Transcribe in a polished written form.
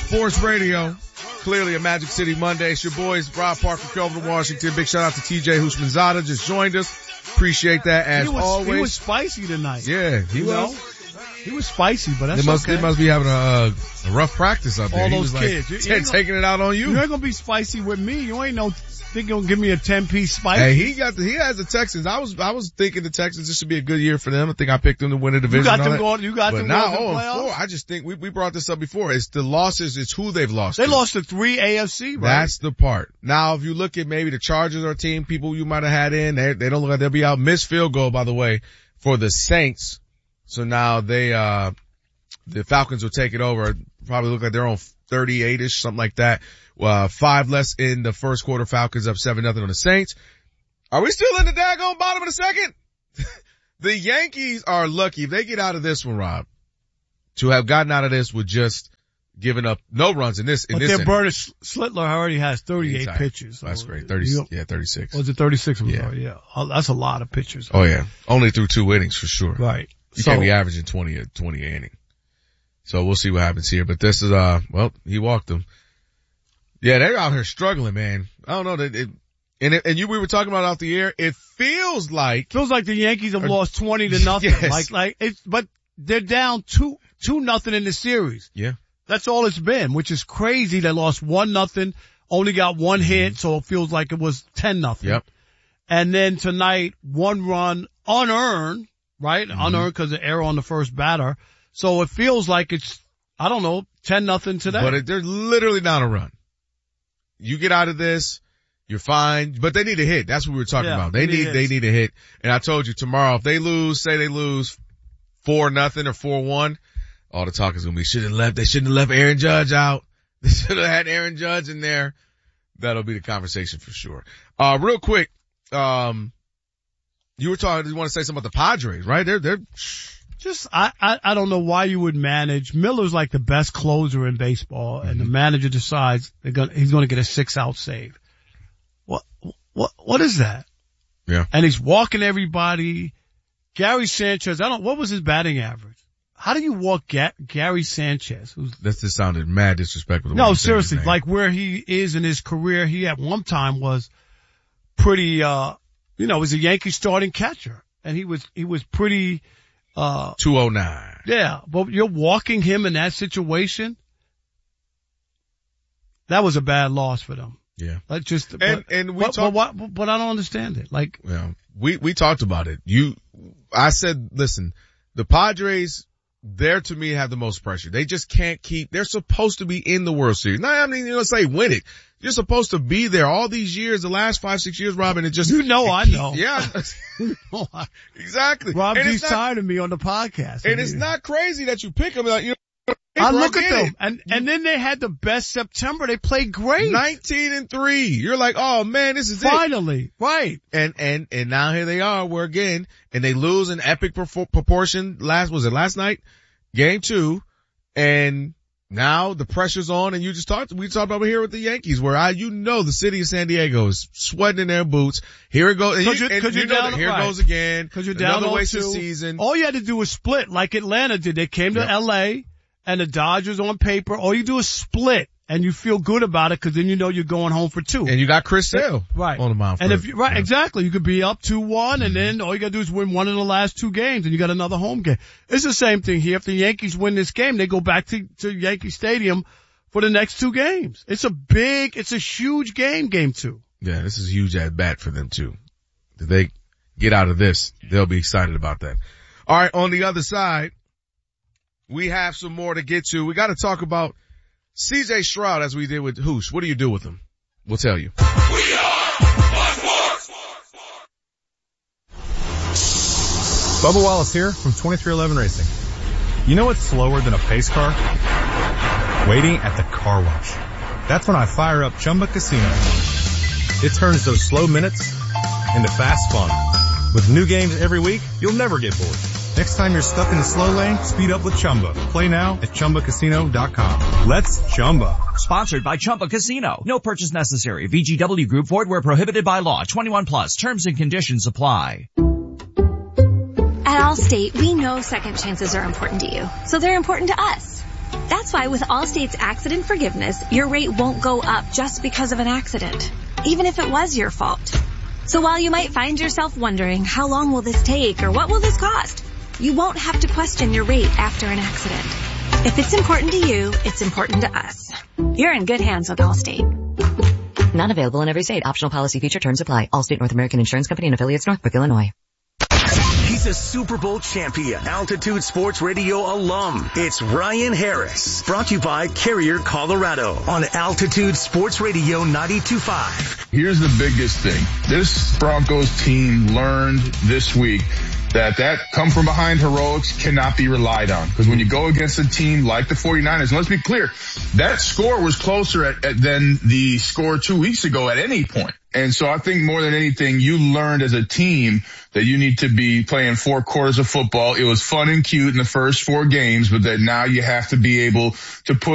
Sports Radio, clearly a Magic City Monday. It's your boys, Rob Parker, Kelvin Washington. Big shout out to TJ Houshmandzadeh, just joined us. Appreciate that as always. He was spicy tonight. Yeah, he was. He was spicy, but that's okay. They must be having a rough practice up there. All he those was kids. Like, taking it out on you. You ain't gonna be spicy with me. You ain't think you'll give me a 10-piece spice. Hey, he has the Texans. I was thinking the Texans, this should be a good year for them. I think I picked them to win the division. You got them going to the playoffs? I just think we brought this up before. It's the losses, it's who they've lost. They lost to 3 AFC, right? That's the part. Now, if you look at maybe the Chargers or a team people you might have had in, they don't look like they'll be out. Missed field goal, by the way, for the Saints. So now the Falcons will take it over. Probably look like they're on 38-ish, something like that. 5 less in the first quarter. Falcons up 7-0 on the Saints. Are we still in the daggone bottom of the second? The Yankees are lucky if they get out of this one, Rob, to have gotten out of this with just giving up no runs in this. But their burner Slittler already has 38 pitches. So that's great. 36. Was it 36? Yeah. That's a lot of pitches. Oh yeah. Only through 2 innings for sure. Right. You can't be averaging 20 inning. So we'll see what happens here. But this is, he walked them. Yeah, they're out here struggling, man. I don't know. We were talking about it off the air. It feels like the Yankees have lost 20-0. Yes. But they're down 2-0 in the series. Yeah. That's all it's been, which is crazy. They lost 1-0, only got 1 hit, so it feels like it was 10-0. Yep. And then tonight, 1 run unearned, right? Mm-hmm. Unearned because of error on the first batter. So it feels like it's, 10-0 today. But they're literally not a run. You get out of this, you're fine. But they need a hit. That's what we were talking about. They need a hit. And I told you tomorrow, if they lose, say they lose 4-0 or 4-1, all the talk is going to be, they shouldn't have left Aaron Judge out. They should have had Aaron Judge in there. That'll be the conversation for sure. Real quick, you want to say something about the Padres, right? They're just, I don't know why you would manage. Miller's like the best closer in baseball, and the manager decides he's going to get a 6-out save. What is that? Yeah. And he's walking everybody. Gary Sanchez, what was his batting average? How do you walk Gary Sanchez? That just sounded mad disrespectful. No, seriously, like where he is in his career, he at one time was pretty, was a Yankee starting catcher, and he was pretty, 209. Yeah, but you're walking him in that situation. That was a bad loss for them. Yeah. But I don't understand it. Like, yeah, we talked about it. I said, listen, the Padres, to me, have the most pressure. They just can't they're supposed to be in the World Series. Not, I mean, say win it. You're supposed to be there all these years, the last 5-6 years, Rob, and it just, I know. Yeah. Exactly. Rob D's tired of me on the podcast. And it's not crazy that you pick them. I look at them, and then they had the best September. They played great. 19-3. You're like, oh man, this is finally, right? And now here they are, and they lose in epic proportion. Last night? Game 2, and now the pressure's on, and we talked about here with the Yankees, where the city of San Diego is sweating in their boots. Here it goes. Goes again. Cause you're down another waste of 2. season. All you had to do was split like Atlanta did. They came to LA. And the Dodgers on paper, all you do is split, and you feel good about it because then you're going home for 2. And you got Chris Sale on the mound. And exactly, you could be up 2-1, and then all you got to do is win one of the last 2 games, and you got another home game. It's the same thing here. If the Yankees win this game, they go back to Yankee Stadium for the next 2 games. It's a huge game 2. Yeah, this is a huge at bat for them too. If they get out of this, they'll be excited about that. All right, on the other side, we have some more to get to. We got to talk about C.J. Stroud as we did with Hoosh. What do you do with him? We'll tell you. We are Sports. Bubba Wallace here from 2311 Racing. You know what's slower than a pace car? Waiting at the car wash. That's when I fire up Chumba Casino. It turns those slow minutes into fast fun. With new games every week, you'll never get bored. Next time you're stuck in the slow lane, speed up with Chumba. Play now at ChumbaCasino.com. Let's Chumba. Sponsored by Chumba Casino. No purchase necessary. VGW Group. Void where prohibited by law. 21 plus. Terms and conditions apply. At Allstate, we know second chances are important to you. So they're important to us. That's why with Allstate's accident forgiveness, your rate won't go up just because of an accident, even if it was your fault. So while you might find yourself wondering, how long will this take or what will this cost? You won't have to question your rate after an accident. If it's important to you, it's important to us. You're in good hands with Allstate. Not available in every state. Optional policy feature terms apply. Allstate North American Insurance Company and affiliates, Northbrook, Illinois. He's a Super Bowl champion, Altitude Sports Radio alum. It's Ryan Harris. Brought to you by Carrier, Colorado on Altitude Sports Radio 92.5. Here's the biggest thing. This Broncos team learned this week that come from behind heroics cannot be relied on. Because when you go against a team like the 49ers, and let's be clear, that score was closer than the score 2 weeks ago at any point. And so I think more than anything, you learned as a team that you need to be playing 4 quarters of football. It was fun and cute in the first 4 games, but that now you have to be able to put